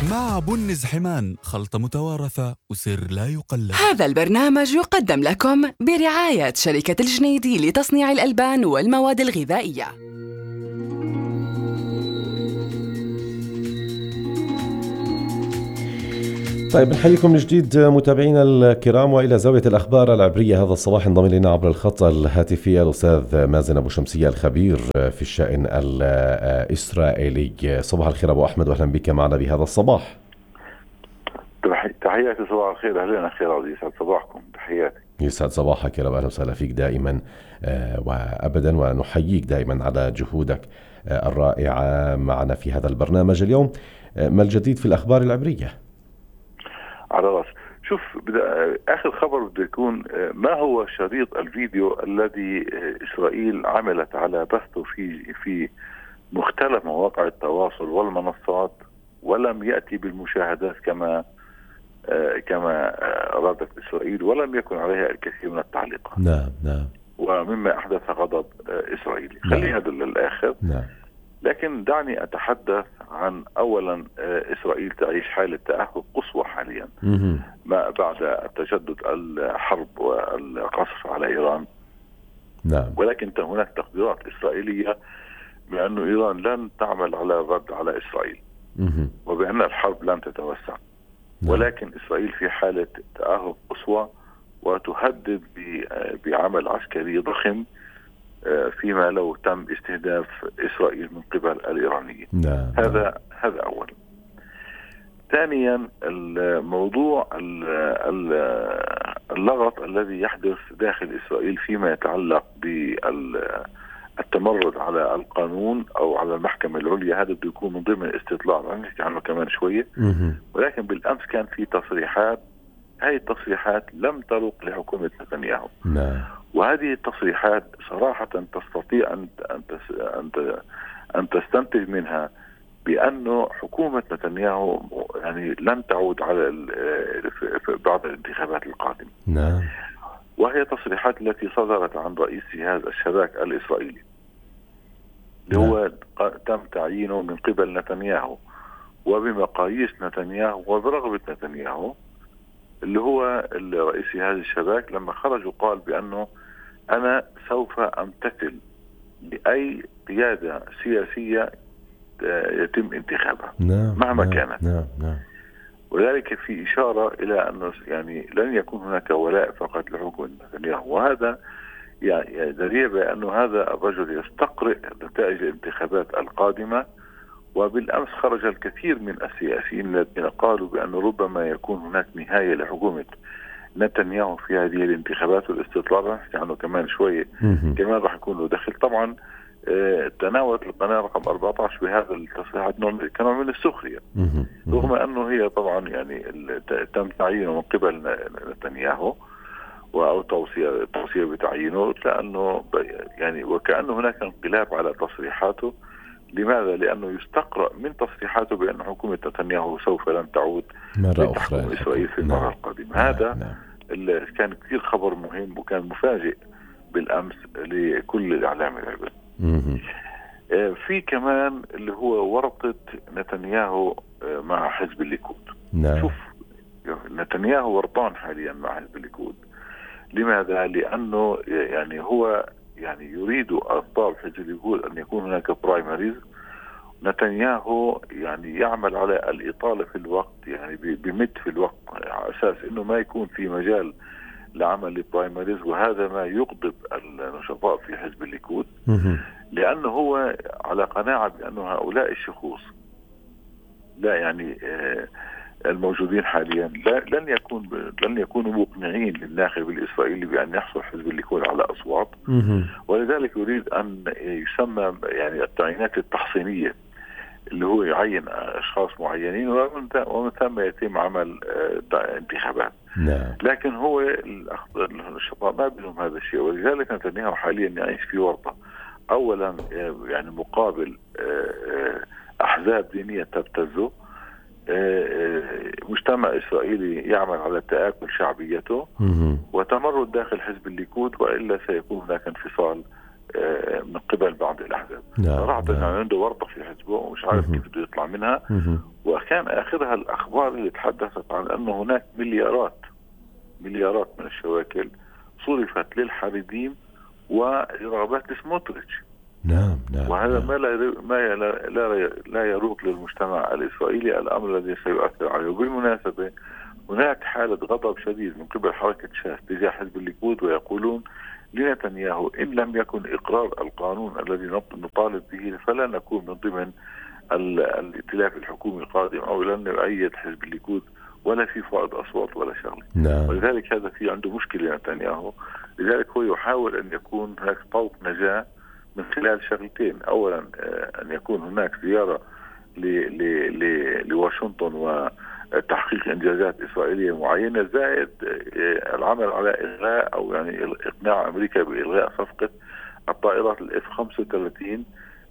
مع بنز حمان، خلطة متوارثة وسر لا يقلد. هذا البرنامج يقدم لكم برعاية شركة الجنيدي لتصنيع الألبان والمواد الغذائية. طيب، نحييكم من جديد متابعينا الكرام، وإلى زاوية الأخبار العبرية هذا الصباح انضم إلينا عبر الخط الهاتفي الأستاذ مازن أبو شمسية الخبير في الشأن الإسرائيلي. صباح الخير أبو أحمد، وأهلا بك معنا بهذا الصباح. تحياتي، صباح الخير. أهلا أخي راضي، يسعد صباحكم. تحياتي. يسعد صباحك يا رب، أهلا وسهلا فيك دائما وأبدا، ونحييك دائما على جهودك الرائعة معنا في هذا البرنامج. اليوم ما الجديد في الأخبار العبرية؟ على رأس. شوف، آخر خبر بده يكون ما هو شريط الفيديو الذي إسرائيل عملت على بثه في مختلف مواقع التواصل والمنصات، ولم يأتي بالمشاهدات كما أرادت إسرائيل، ولم يكن عليها الكثير من التعليقات. نعم. ومما أحدث غضب إسرائيل. خلي هذا للآخر. نعم. لكن دعني أتحدث عن أولا إسرائيل تعيش حالة تأهب قصوى حاليا ما بعد تجدد الحرب والقصف على إيران. نعم. ولكن هناك تقديرات إسرائيلية بأن إيران لن تعمل على الرد على إسرائيل، وبأن الحرب لن تتوسع. ولكن إسرائيل في حالة تأهب قصوى، وتهدد بعمل عسكري ضخم فيما لو تم استهداف إسرائيل من قبل الإيرانيين. هذا أولا. ثانيا، الموضوع اللغط الذي يحدث داخل إسرائيل فيما يتعلق بالتمرد على القانون أو على المحكمة العليا. هذا بده يكون من ضمن الاستطلاع، نحكي عنه كمان شوية. ولكن بالأمس كان في تصريحات، هذه التصريحات لم تروق لحكومة نتنياهو. وهذه التصريحات صراحة تستطيع أن تستنتج منها بأنه حكومة نتنياهو يعني لن تعود على بعد الانتخابات القادمة. وهي تصريحات التي صدرت عن رئيس هذا الشباك الإسرائيلي اللي هو تم تعيينه من قبل نتنياهو وبمقاييس نتنياهو وبرغبة نتنياهو، اللي هو رئيس هذا الشباك. لما خرج وقال بأنه أنا سوف أمتثل لأي قيادة سياسية يتم انتخابها مهما كانت. وذلك في إشارة إلى أنه يعني لن يكون هناك ولاء فقط لحكومة نتنياهو. وهذا يعني دليل بأنه هذا الرجل يستقرئ نتائج الانتخابات القادمة. وبالأمس خرج الكثير من السياسيين الذين قالوا بأنه ربما يكون هناك نهاية لحكومة نتنياهو في هذه الانتخابات والاستطلاع. نحكي عنه كمان شوية. كمان راح يكون له دخل. طبعا تناولت القناة رقم 14 بهذا التصريحات كنوع من السخرية، رغم أنه هي طبعا يعني تم تعيينه من قبل نتنياهو أو توصية بتعيينه، لأنه يعني وكأنه هناك انقلاب على تصريحاته. لماذا؟ لأنه يستقرأ من تصريحاته بأن حكومة نتنياهو سوف لن تعود لتحكم إسرائيل في المرة القادمة. هذا اللي كان كثير خبر مهم وكان مفاجئ بالأمس لكل الإعلام العبري. في كمان اللي هو ورطة نتنياهو مع حزب الليكود. شوف، نتنياهو ورطان حاليا مع حزب الليكود. لماذا؟ لأنه يعني هو يعني يريد أطباء حزب الليكود أن يكون هناك برايمريز. نتنياهو يعني يعمل على الإطالة في الوقت، يعني بمد في الوقت على أساس أنه ما يكون في مجال لعمل البرايمريز. وهذا ما يغضب النشطاء في حزب الليكود، لأنه هو على قناعة بأنه هؤلاء الشخوص لا يعني الموجودين حاليا لن يكونوا مقنعين للناخب الإسرائيلي بأن يحصل حزب الليكود على أصوات. ولذلك يريد أن يسمى يعني التعيينات التحصينية، اللي هو يعين أشخاص معينين ومن ثم يتم عمل انتخابات. لكن هو الشباب ما بينهم هذا الشيء. ولذلك نتنياهو حاليا يعيش في ورطة. أولا يعني مقابل أحزاب دينية تبتزه، مجتمع إسرائيلي يعمل على تآكل شعبيته، وتمرد داخل حزب الليكود، وإلا سيكون هناك انفصال من قبل بعض الأحزاب. صراحة كان عنده ورطة في حزبه ومش عارف كيف بده يطلع منها. وكان آخرها الأخبار اللي تحدثت عن أنه هناك مليارات من الشواكل صرفت للحريديم ولرغبات سموتريتش. نعم. وهذا لا يروق للمجتمع الإسرائيلي، الأمر الذي سيؤثر عليه. وبالمناسبة هناك حالة غضب شديد من قبل حركة شاس تجاه حزب الليكود، ويقولون لنتنياهو إن لم يكن إقرار القانون الذي نطالب به فلا نكون من ضمن الائتلاف الحكومي القادم، أو لن نؤيد حزب الليكود ولا في فائض أصوات ولا شغله. ولذلك هذا في عنده مشكلة نتنياهو. لذلك هو يحاول أن يكون هناك طوق نجاة من خلال شغلتين: أولا أن يكون هناك زيارة لواشنطن وتحقيق إنجازات إسرائيلية معينة، زائد العمل على إلغاء أو يعني إقناع أمريكا بإلغاء صفقة الطائرات الF-35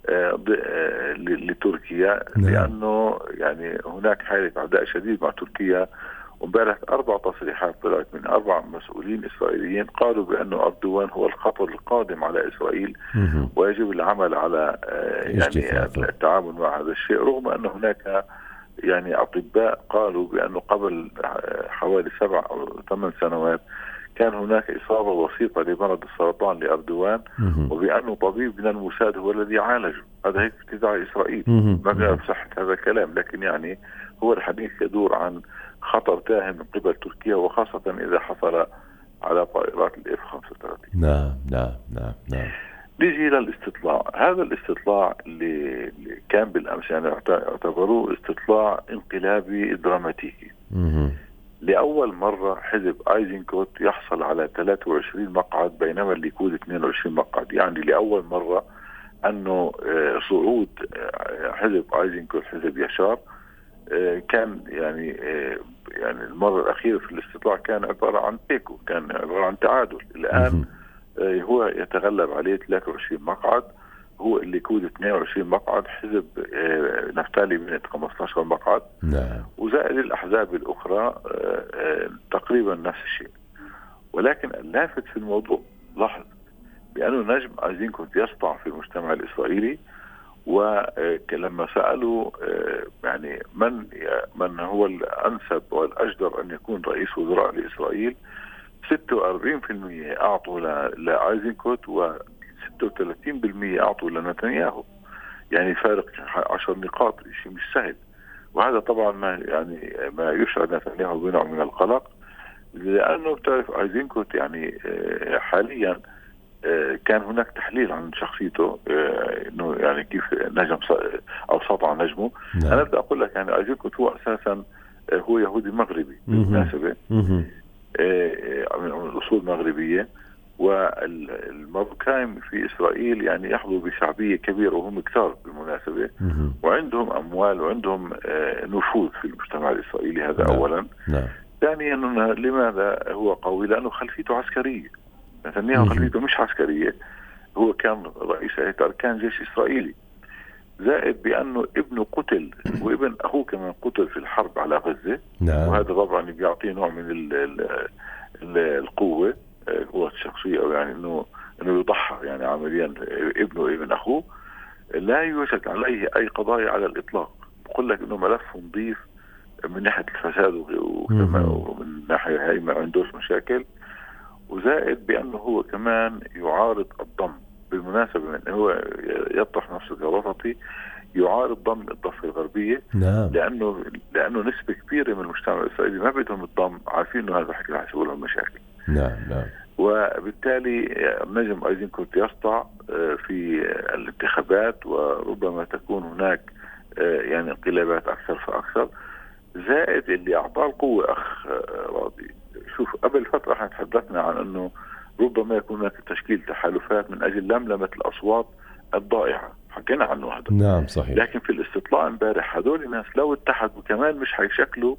لتركيا. لأنه يعني هناك حالة عداء شديد مع تركيا. وامبارح 4 تصريحات طلعت من 4 مسؤولين إسرائيليين قالوا بأن أردوغان هو الخطر القادم على إسرائيل، ويجب العمل على يعني التعامل مع هذا الشيء، رغم أن هناك يعني أطباء قالوا بأنه قبل حوالي 7 أو 8 سنوات كان هناك إصابة بسيطة لمرض السرطان لأردوغان، وبأنه طبيب من الموساد هو الذي عالجه. هذا هيك ابتداع إسرائيل، ما بنعرف صحة هذا الكلام، لكن يعني هو الحديث يدور عن خطر تاهم من قبل تركيا، وخاصة إذا حصل على طائرات الF-35. نعم. نيجي للاستطلاع. هذا الاستطلاع اللي كان بالأمس يعني اعتبروه استطلاع انقلابي دراماتيكي. لأول مرة حزب أيزنكوت يحصل على 23 مقعد بينما الليكود 22 مقعد. يعني لأول مرة أنه صعود حزب أيزنكوت حزب يشار كان يعني المرة الأخيرة في الاستطلاع كان عبارة عن تيكو، كان عبارة عن تعادل. الآن هو يتغلب عليه 23 مقعد، هو الليكود 22 مقعد، حزب نفتالي بنت 15 مقعد. وزائد الأحزاب الأخرى تقريبا نفس الشيء. ولكن اللافت في الموضوع لاحظ بأنه نجم أيزنكوت يسطع في المجتمع الإسرائيلي. ولما سألوا يعني من هو الأنسب والأجدر أن يكون رئيس وزراء لإسرائيل، 46% أعطوا لأيزنكوت و36% أعطوا لنتنياهو. يعني فارق 10 نقاط، شيء مش سهل. وهذا طبعا ما يشعر نتنياهو بنوع من القلق، لأنه بتعرف أيزنكوت يعني حاليا كان هناك تحليل عن شخصيته انه يعني كيف نجم او سطع نجمه. انا بدي اقول لك يعني أيزنكوت هو اساسا هو يهودي مغربي بالمناسبه، من اصول مغربيه. والمروكان في اسرائيل يعني يحظوا بشعبيه كبيره وهم كثار بالمناسبه، وعندهم اموال وعندهم نفوذ في المجتمع الاسرائيلي. هذا اولا. ثانيا لماذا هو قوي؟ لانه خلفيته عسكريه. نتنياهو خلفيته مش عسكرية، هو كان رئيس أركان جيش إسرائيلي. زائد بأنه ابنه قتل وابن أخوه كمان قتل في الحرب على غزة. وهذا طبعا بيعطيه نوع من القوة الشخصية، أو يعني إنه يضحى يعني عمليا ابنه وابن أخوه. لا يوجد عليه أي قضايا على الإطلاق. بقول لك إنه ملف نظيف من ناحية الفساد ومن ناحية هاي ما عندوش مشاكل. وزائد بأنه هو كمان يعارض الضم. بالمناسبة أنه هو يطرح نفسه كوسطي، يعارض ضم الضفة الغربية. لأنه نسبة كبيرة من المجتمع الإسرائيلي ما بدهم الضم، عارفين أنه هذا حكي رح يسوي لهم مشاكل. وبالتالي نجم أيزنكوت يسطع في الانتخابات، وربما تكون هناك يعني انقلابات أكثر فأكثر. زائد اللي أعطاه القوة أخ راضي، شوف قبل فترة احنا تحدثنا عن انه ربما يكون هناك تشكيل تحالفات من اجل لملمة الاصوات الضائعة، حكينا عنه هذا. نعم صحيح. لكن في الاستطلاع امبارح هذول الناس لو اتحدوا كمان مش هيشكلوا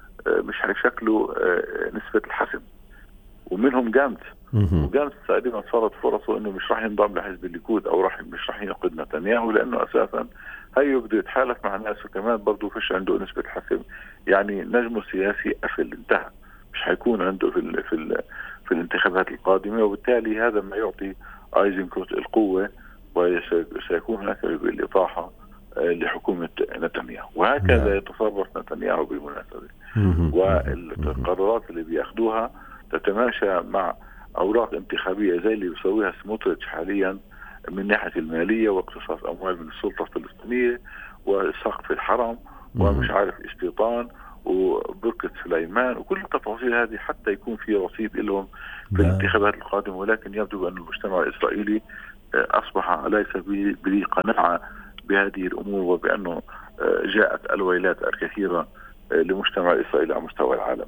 نسبة الحسم. ومنهم جانت، وجانت تقريبا صارت فرصه انه مش راح ينضم لحزب الليكود او مش راح ينقذ نتنياهو، لانه اساسا هي بده يتحالف مع ناس وكمان برضه فيش عنده نسبة حسم. يعني نجمه السياسي قفل، انتهى، مش حيكون عنده في الانتخابات القادمة. وبالتالي هذا ما يعطي ايزنكوت القوة، وسيكون هناك بالإطاحة لحكومة نتنياهو. وهكذا يتصرف نتنياهو بالمناسبة. والقرارات اللي بياخدوها تتماشى مع أوراق انتخابية زي اللي بيسويها سموتريتش حاليا من ناحية المالية واقتصاص أموال من السلطة الفلسطينية وسقف الحرم ومش عارف استيطان وبركة سليمان وكل التفاصيل هذه حتى يكون في رصيد لهم في الانتخابات القادمة. ولكن يبدو أن المجتمع الإسرائيلي أصبح ليس بذي قناعة بهذه الأمور، وبأنه جاءت الويلات الكثيرة لمجتمع إسرائيل على مستوى العالم.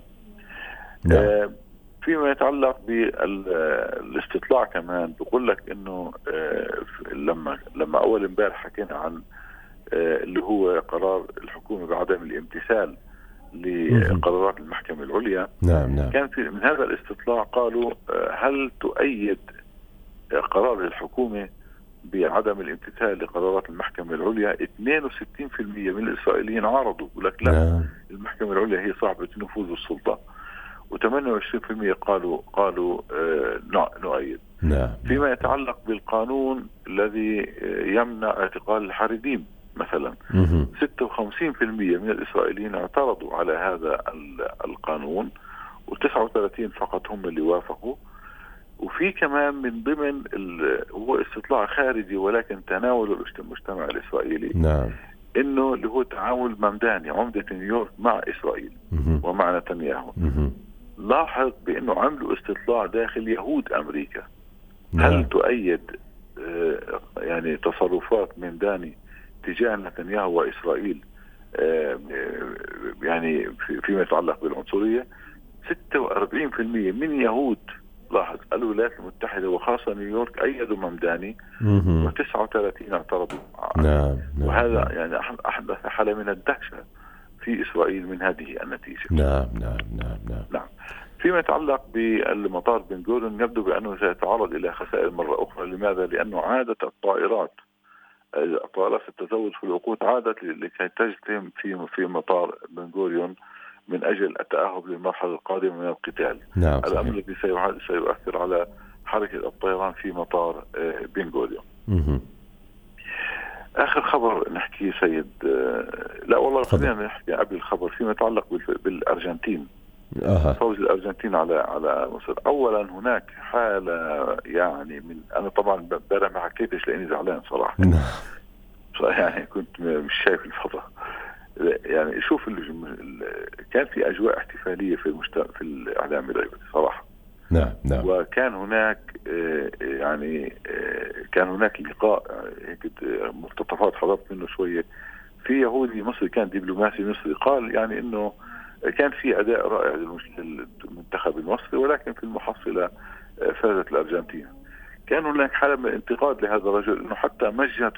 فيما يتعلق بالاستطلاع كمان بقول لك أنه لما أول امبارح حكينا عن اللي هو قرار الحكومة بعدم الامتثال لقرارات المحكمة العليا، كان في من هذا الاستطلاع قالوا هل تؤيد قرار الحكومة بعدم الامتثال لقرارات المحكمة العليا؟ 62% من الإسرائيليين عارضوا، يقول لك لا المحكمة العليا هي صاحبة نفوذ السلطة، و28% قالوا نؤيد. فيما يتعلق بالقانون الذي يمنع اعتقال الحريديم مثلا، 56% من الإسرائيليين اعترضوا على هذا القانون، و39 فقط هم اللي وافقوا. وفي كمان من ضمن هو استطلاع خارجي ولكن تناول المجتمع الإسرائيلي إنه اللي هو تعامل ممداني عمدة نيويورك مع إسرائيل ومع نتنياهو. لاحظ بأنه عملوا استطلاع داخل يهود أمريكا، هل تؤيد يعني تصرفات ممداني تجاه نتنياهو وإسرائيل يعني فيما يتعلق بالعنصرية؟ 46% من يهود لاحظ الولايات المتحدة وخاصة نيويورك أيدوا ممداني، و39 اعترضوا. وهذا يعني أحدث حالة من الدهشة في إسرائيل من هذه النتيجة. نعم. فيما يتعلق بالمطار بن غوريون يبدو بأنه سيتعرض إلى خسائر مرة أخرى. لماذا؟ لأنه عادت الطائرات التزود في الوقود عادت لكي تجتم في مطار بن غوريون من أجل التأهب للمرحلة القادمة من القتال. الأمر الذي سيؤثر على حركة الطيران في مطار بن غوريون. آخر خبر نحكي سيد، لا والله خلينا نحكي قبل الخبر فيما يتعلق بالأرجنتين. فوز الأرجنتين على مصر. أولا هناك حالة يعني من أنا طبعا امبارح ما حكيتش لأني زعلان صراحة. يعني كنت مش شايف الفضاء. يعني شوف كان في أجواء احتفالية في الإعلام الغربي صراحة. نعم. وكان هناك يعني كان هناك لقاء هيك مقتطفات حضرت منه شوية في يهودي مصري كان دبلوماسي مصري قال يعني إنه كان في أداء رائع للمنتخب المصري ولكن في المحصلة فازت الأرجنتين. كان هناك حالة من الانتقاد لهذا الرجل إنه حتى مجد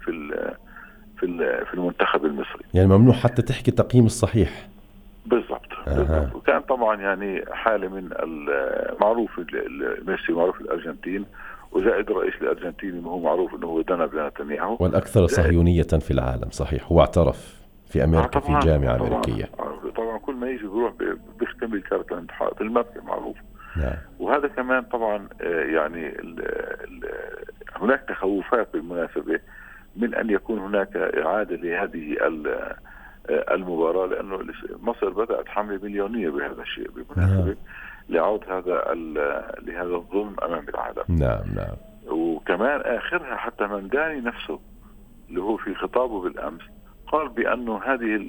في المنتخب المصري، يعني ممنوع حتى تحكي تقييم الصحيح. بالضبط. وكان طبعا يعني حالة من المعروف ميسي معروف الأرجنتين، وزائد الرئيس الأرجنتيني ما هو معروف إنه هو دنا بنتنياهو والأكثر صهيونية في العالم. صحيح، هو اعترف في أمريكا في جامعة أمريكية. طبعا كل ما يجي بيروح بيختم الكارت في المبكى معروف. وهذا كمان طبعا يعني هناك تخوفات بالمناسبة من أن يكون هناك إعادة لهذه المباراة، لأنه مصر بدأت حملة مليونية بهذا الشيء بالمناسبة لعود لهذا الظلم أمام العالم. نعم. وكمان آخرها حتى ممداني نفسه اللي هو في خطابه بالأمس قال بأنه هذه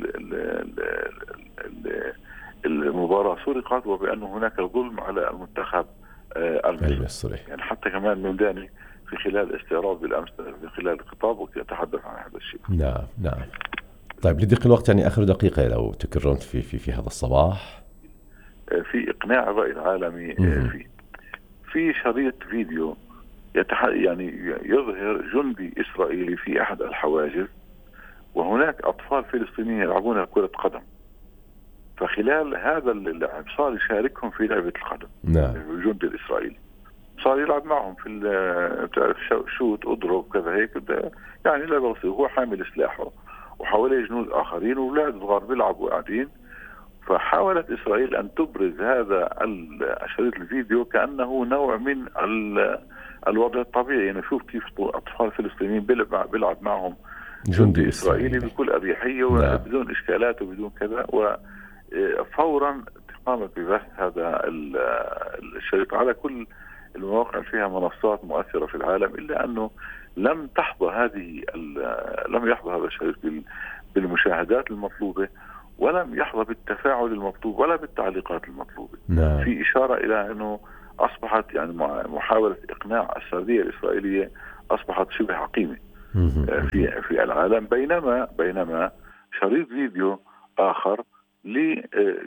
المباراة سرقت وبأنه هناك ظلم على المنتخب المصري. يعني حتى كمان ممداني في خلال استعراض بالأمس من خلال خطابه يتحدث عن هذا الشيء. نعم. طيب لضيق الوقت يعني آخر دقيقة لو تكرمت في هذا الصباح في إقناع الرأي العالمي. في شريط فيديو يعني يظهر جندي إسرائيلي في أحد الحواجز وهناك أطفال فلسطينيين يلعبون كرة قدم، فخلال هذا اللعب صار يشاركهم في لعبة القدم. الجندي الإسرائيلي صار يلعب معهم في شوت اضرب كذا هيك يعني لا بس هو حامل سلاحه وحواليه جنود آخرين وولاد صغار بيلعبوا قاعدين. فحاولت إسرائيل أن تبرز هذا الشريط الفيديو كأنه نوع من الوضع الطبيعي. يعني شوف كيف أطفال فلسطينيين بيلعب معهم جندي إسرائيلي بكل أريحية وبدون إشكالات وبدون كذا، وفورا قامت ببث هذا الشريط على كل المواقع فيها منصات مؤثرة في العالم، إلا أنه لم يحظى هذا الشريط بالمشاهدات المطلوبة، ولم يحظى بالتفاعل المطلوب ولا بالتعليقات المطلوبة. في إشارة إلى أنه أصبحت يعني محاولة إقناع السردية الإسرائيلية أصبحت شبه عقيمة في العالم، بينما شريط فيديو آخر